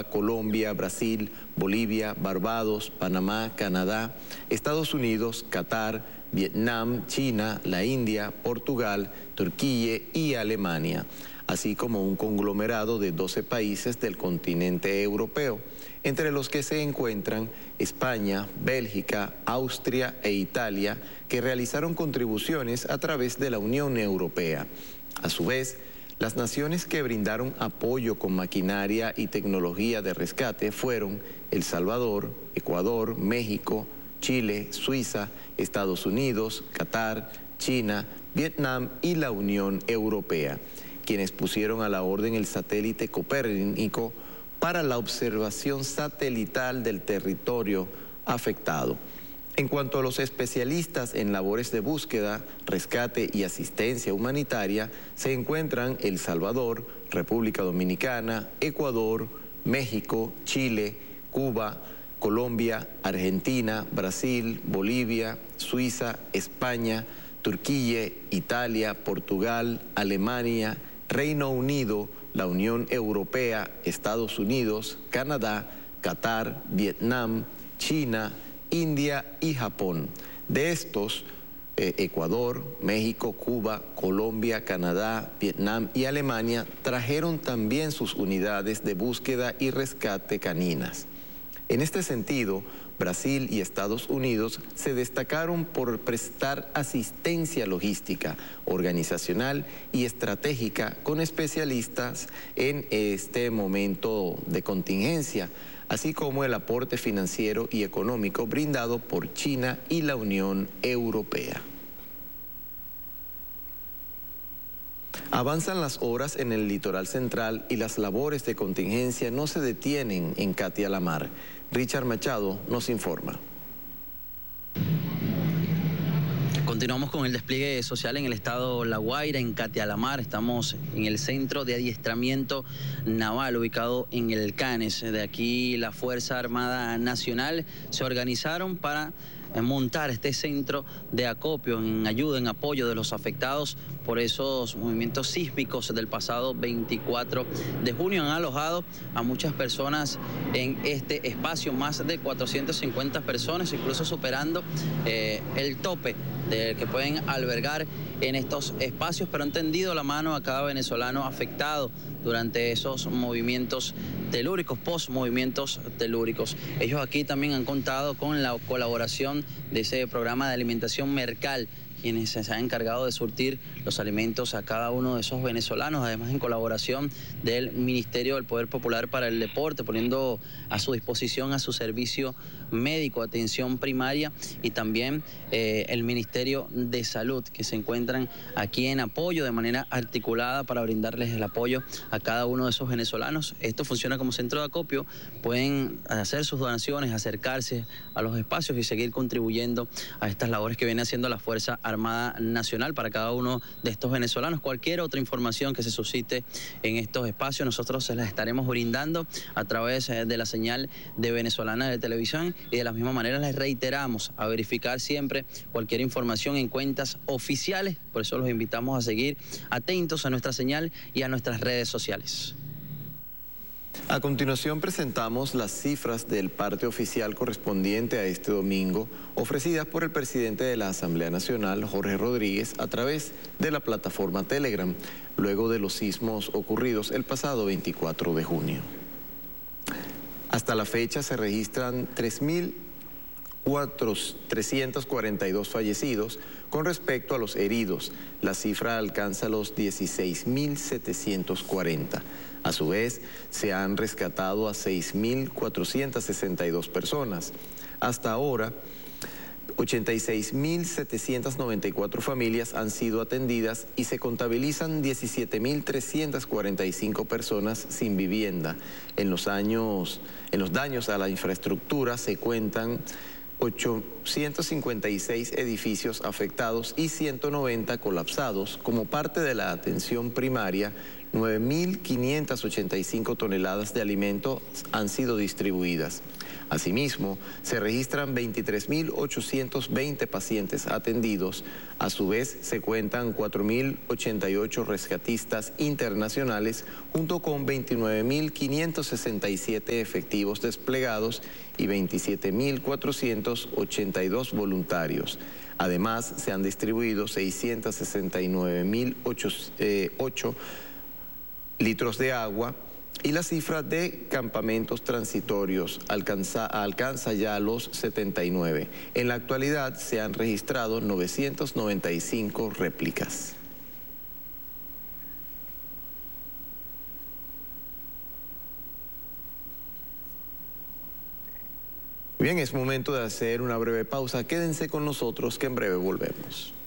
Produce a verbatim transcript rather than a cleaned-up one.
Cuba, Colombia, Brasil, Bolivia, Barbados, Panamá, Canadá, Estados Unidos, Qatar, Vietnam, China, la India, Portugal, Turquía y Alemania, así como un conglomerado de doce países del continente europeo, entre los que se encuentran España, Bélgica, Austria e Italia, que realizaron contribuciones a través de la Unión Europea. A su vez, las naciones que brindaron apoyo con maquinaria y tecnología de rescate fueron El Salvador, Ecuador, México, Chile, Suiza, Estados Unidos, Qatar, China, Vietnam y la Unión Europea, quienes pusieron a la orden el satélite Copérnico para la observación satelital del territorio afectado. En cuanto a los especialistas en labores de búsqueda, rescate y asistencia humanitaria, se encuentran El Salvador, República Dominicana, Ecuador, México, Chile, Cuba, Colombia, Argentina, Brasil, Bolivia, Suiza, España, Turquía, Italia, Portugal, Alemania, Reino Unido, la Unión Europea, Estados Unidos, Canadá, Qatar, Vietnam, China, India y Japón. De estos, eh, Ecuador, México, Cuba, Colombia, Canadá, Vietnam y Alemania trajeron también sus unidades de búsqueda y rescate caninas. En este sentido, Brasil y Estados Unidos se destacaron por prestar asistencia logística, organizacional y estratégica con especialistas en este momento de contingencia, así como el aporte financiero y económico brindado por China y la Unión Europea. Avanzan las horas en el litoral central y las labores de contingencia no se detienen en Catia-La-Mar. Richard Machado nos informa. Continuamos con el despliegue social en el estado La Guaira, en Catia-La-Mar. Estamos en el centro de adiestramiento naval ubicado en el Canes. De aquí la Fuerza Armada Nacional se organizaron para montar este centro de acopio en ayuda, en apoyo de los afectados por esos movimientos sísmicos del pasado veinticuatro de junio. Han alojado a muchas personas en este espacio, más de cuatrocientas cincuenta personas, incluso superando eh, el tope de que pueden albergar en estos espacios, pero han tendido la mano a cada venezolano afectado durante esos movimientos telúricos, post-movimientos telúricos. Ellos aquí también han contado con la colaboración de ese programa de alimentación Mercal, quienes se han encargado de surtir los alimentos a cada uno de esos venezolanos, además en colaboración del Ministerio del Poder Popular para el Deporte, poniendo a su disposición, a su servicio médico, atención primaria, y también eh, el Ministerio de Salud, que se encuentran aquí en apoyo de manera articulada para brindarles el apoyo a cada uno de esos venezolanos. Esto funciona como centro de acopio, pueden hacer sus donaciones, acercarse a los espacios y seguir contribuyendo a estas labores que viene haciendo la Fuerza Armada Nacional para cada uno de estos venezolanos. Cualquier otra información que se suscite en estos espacios, nosotros se las estaremos brindando a través de la señal de Venezolana de Televisión, y de la misma manera les reiteramos a verificar siempre cualquier información en cuentas oficiales. Por eso los invitamos a seguir atentos a nuestra señal y a nuestras redes sociales. A continuación presentamos las cifras del parte oficial correspondiente a este domingo, ofrecidas por el presidente de la Asamblea Nacional, Jorge Rodríguez, a través de la plataforma Telegram, luego de los sismos ocurridos el pasado veinticuatro de junio. Hasta la fecha se registran tres mil trescientos cuarenta y dos fallecidos. Con respecto a los heridos, la cifra alcanza los dieciséis mil setecientos cuarenta. A su vez, se han rescatado a seis mil cuatrocientas sesenta y dos personas. Hasta ahora, ochenta y seis mil setecientos noventa y cuatro familias han sido atendidas y se contabilizan diecisiete mil trescientas cuarenta y cinco personas sin vivienda. En los años, en los daños a la infraestructura se cuentan ochocientos cincuenta y seis edificios afectados y ciento noventa colapsados. Como parte de la atención primaria, nueve mil quinientas ochenta y cinco toneladas de alimentos han sido distribuidas. Asimismo, se registran veintitrés mil ochocientos veinte pacientes atendidos. A su vez, se cuentan cuatro mil ochenta y ocho rescatistas internacionales, junto con veintinueve mil quinientos sesenta y siete efectivos desplegados y veintisiete mil cuatrocientos ochenta y dos voluntarios. Además, se han distribuido seiscientos sesenta y nueve mil ocho litros de agua, y la cifra de campamentos transitorios alcanza, alcanza ya los setenta y nueve. En la actualidad se han registrado novecientas noventa y cinco réplicas. Bien, es momento de hacer una breve pausa. Quédense con nosotros que en breve volvemos.